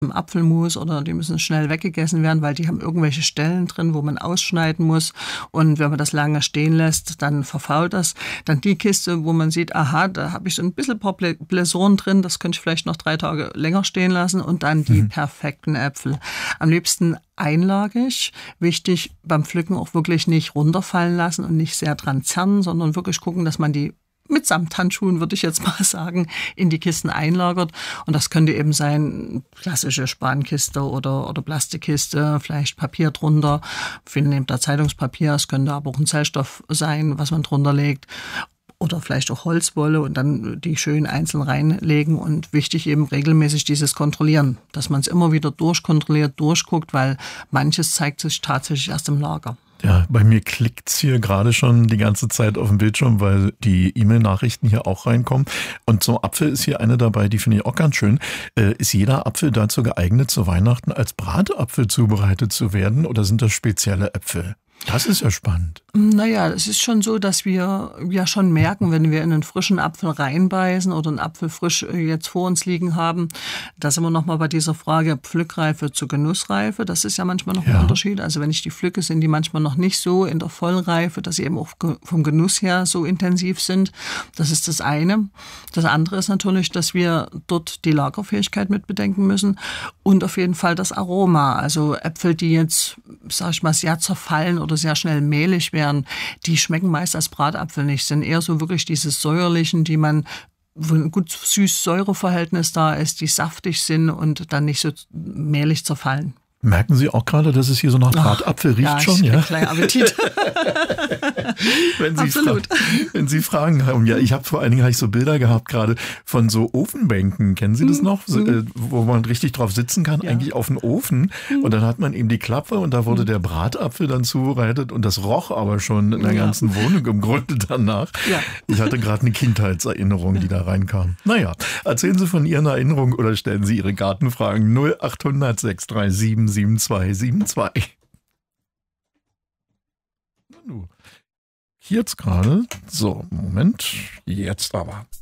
Apfelmus oder die müssen schnell weggegessen werden, weil die haben irgendwelche Stellen drin, wo man ausschneiden muss. Und wenn man das lange stehen lässt, dann verfault das. Dann die Kiste, wo man sieht, aha, da habe ich so ein bisschen paar Blessuren drin, das könnte ich vielleicht noch 3 Tage länger stehen lassen. Und dann die perfekten Äpfel. Am liebsten einlagig. Wichtig, beim Pflücken auch wirklich nicht runterfallen lassen und nicht sehr dran zerren, sondern wirklich gucken, dass man die mit Samthandschuhen, würde ich jetzt mal sagen, in die Kisten einlagert. Und das könnte eben sein, klassische Spankiste oder Plastikkiste, vielleicht Papier drunter. Viele nehmen da Zeitungspapier, es könnte aber auch ein Zellstoff sein, was man drunter legt. Oder vielleicht auch Holzwolle und dann die schön einzeln reinlegen. Und wichtig eben regelmäßig dieses Kontrollieren, dass man es immer wieder durchkontrolliert, durchguckt, weil manches zeigt sich tatsächlich erst im Lager. Ja, bei mir klickt's hier gerade schon die ganze Zeit auf dem Bildschirm, weil die E-Mail-Nachrichten hier auch reinkommen. Und so Apfel ist hier eine dabei, die finde ich auch ganz schön. Ist jeder Apfel dazu geeignet, zu Weihnachten als Bratapfel zubereitet zu werden? Oder sind das spezielle Äpfel? Das ist ja spannend. Naja, es ist schon so, dass wir ja schon merken, wenn wir in einen frischen Apfel reinbeißen oder einen Apfel frisch jetzt vor uns liegen haben, da sind wir nochmal bei dieser Frage Pflückreife zu Genussreife. Das ist ja manchmal noch ein Unterschied. Also wenn ich die pflücke, sind die manchmal noch nicht so in der Vollreife, dass sie eben auch vom Genuss her so intensiv sind. Das ist das eine. Das andere ist natürlich, dass wir dort die Lagerfähigkeit mit bedenken müssen und auf jeden Fall das Aroma. Also Äpfel, die jetzt, sag ich mal, sehr zerfallen oder sehr schnell mehlig werden, die schmecken meist als Bratapfel nicht. Sind eher so wirklich diese säuerlichen, die man, wo ein gut Süß-Säure-Verhältnis da ist, die saftig sind und dann nicht so mehlig zerfallen. Merken Sie auch gerade, dass es hier so nach Bratapfel riecht ja, schon? Ja, kleiner Appetit. Absolut. Wenn Sie Fragen haben. Ja, vor allen Dingen habe ich so Bilder gehabt gerade von so Ofenbänken. Kennen Sie das noch? Wo man richtig drauf sitzen kann, eigentlich auf den Ofen. Und dann hat man eben die Klappe und da wurde der Bratapfel dann zubereitet und das roch aber schon in der ganzen Wohnung im Grunde danach. Ja. Ich hatte gerade eine Kindheitserinnerung, die da reinkam. Naja, erzählen Sie von Ihren Erinnerungen oder stellen Sie Ihre Gartenfragen 0800 637 7272. Hier jetzt gerade. So, Moment. Jetzt aber.